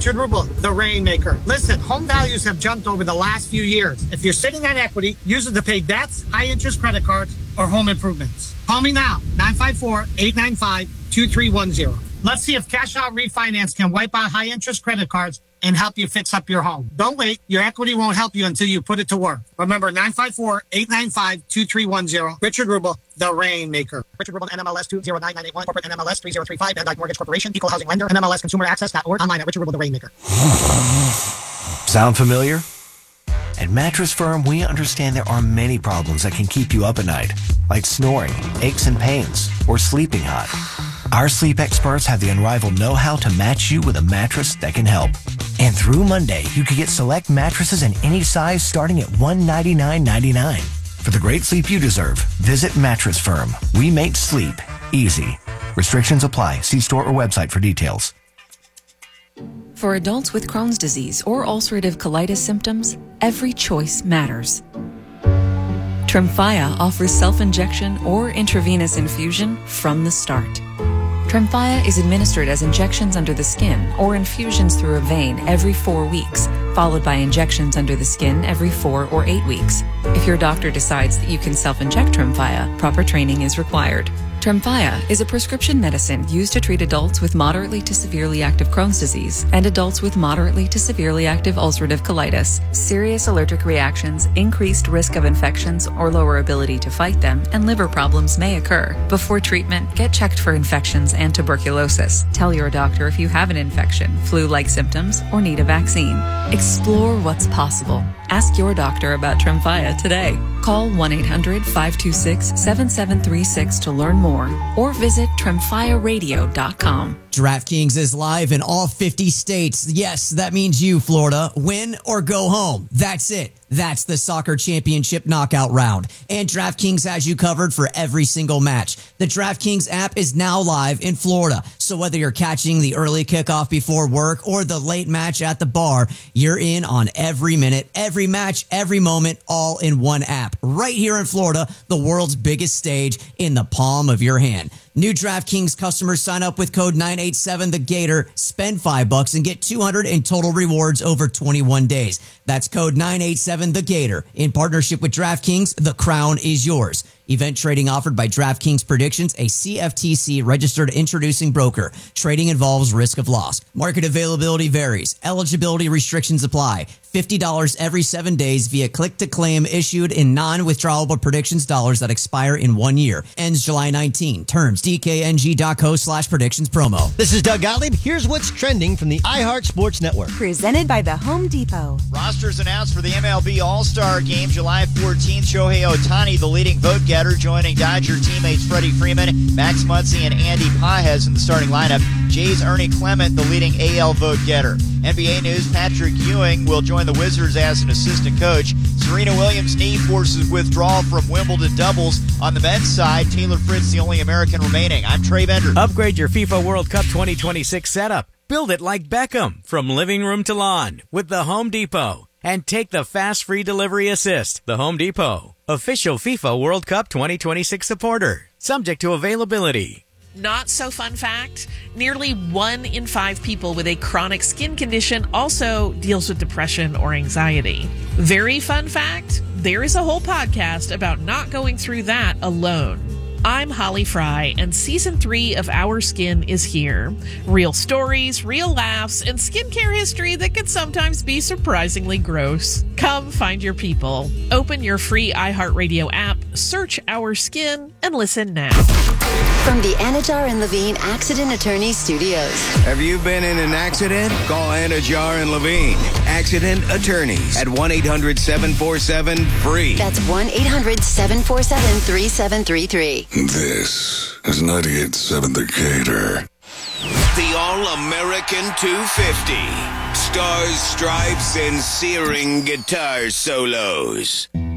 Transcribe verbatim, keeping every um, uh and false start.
Richard Rubel, the Rainmaker. Listen, home values have jumped over the last few years. If you're sitting on equity, use it to pay debts, high-interest credit cards, or home improvements. Call me now, nine five four, eight nine five, two three one zero. Let's see if Cash Out Refinance can wipe out high-interest credit cards and help you fix up your home. Don't wait. Your equity won't help you until you put it to work. Remember, nine five four, eight nine five, two three one zero. Richard Rubel, the Rainmaker. Richard Rubel, N M L S two zero nine nine eight one, corporate N M L S three zero three five, Van Dyke Mortgage Corporation, Equal Housing Lender, N M L S Consumer Access dot org, online at Richard Rubel, the Rainmaker. Sound familiar? At Mattress Firm, we understand there are many problems that can keep you up at night, like snoring, aches and pains, or sleeping hot. Our sleep experts have the unrivaled know-how to match you with a mattress that can help. And through Monday, you can get select mattresses in any size starting at one hundred ninety-nine ninety-nine. For the great sleep you deserve, visit Mattress Firm. We make sleep easy. Restrictions apply. See store or website for details. For adults with Crohn's disease or ulcerative colitis symptoms, every choice matters. Tremfya offers self-injection or intravenous infusion from the start. Tremfya is administered as injections under the skin or infusions through a vein every four weeks, followed by injections under the skin every four or eight weeks. If your doctor decides that you can self-inject Tremfya, proper training is required. Tremfya is a prescription medicine used to treat adults with moderately to severely active Crohn's disease and adults with moderately to severely active ulcerative colitis. Serious allergic reactions, increased risk of infections or lower ability to fight them, and liver problems may occur. Before treatment, get checked for infections and tuberculosis. Tell your doctor if you have an infection, flu-like symptoms, or need a vaccine. Explore what's possible. Ask your doctor about Tremfya today. Call one eight hundred, five two six, seven seven three six to learn more or visit tremfya radio dot com. DraftKings is live in all fifty states. Yes, that means you, Florida. Win or go home. That's it. That's the soccer championship knockout round. And DraftKings has you covered for every single match. The DraftKings app is now live in Florida. So whether you're catching the early kickoff before work or the late match at the bar, you're in on every minute, every match, every moment, all in one app. Right here in Florida, the world's biggest stage in the palm of your hand. New DraftKings customers sign up with code nine eight seven the Gator, spend five bucks and get two hundred in total rewards over twenty-one days. That's code nine eight seven the Gator. In partnership with DraftKings, the crown is yours. Event trading offered by DraftKings Predictions, a C F T C registered introducing broker. Trading involves risk of loss. Market availability varies. Eligibility restrictions apply. fifty dollars every seven days via click-to-claim issued in non-withdrawable predictions dollars that expire in one year. Ends July nineteenth. Terms D K N G dot co slash predictions promo. This is Doug Gottlieb. Here's what's trending from the iHeart Sports Network. Presented by the Home Depot. Rosters announced for the M L B All-Star Game July fourteenth. Shohei Ohtani, the leading vote-getter, joining Dodger teammates Freddie Freeman, Max Muncy, and Andy Pages in the starting lineup. Jays' Ernie Clement, the leading A L vote-getter. N B A news, Patrick Ewing will join the Wizards as an assistant coach. Serena Williams' knee forces withdrawal from Wimbledon doubles. On the men's side, Taylor Fritz, the only American remaining. I'm Trey Bender. Upgrade your FIFA World Cup twenty twenty-six setup. Build it like Beckham, from living room to lawn, with the Home Depot. And take the fast free delivery assist. The Home Depot, official FIFA World Cup twenty twenty-six supporter. Subject to availability. Not so fun fact, nearly one in five people with a chronic skin condition also deals with depression or anxiety. Very fun fact, there is a whole podcast about not going through that alone. I'm Holly Fry, and season three of Our Skin is here. Real stories, real laughs, and skincare history that can sometimes be surprisingly gross. Come find your people. Open your free iHeartRadio app, search Our Skin, and listen now. From the Anajar and Levine Accident Attorney Studios. Have you been in an accident? Call Anajar and Levine Accident Attorneys at one eight hundred seven four seven free. That's one eight hundred seven four seven three seven three three. This is ninety-eight point seven The Gator. The All-American two fifty. Stars, stripes, and searing guitar solos.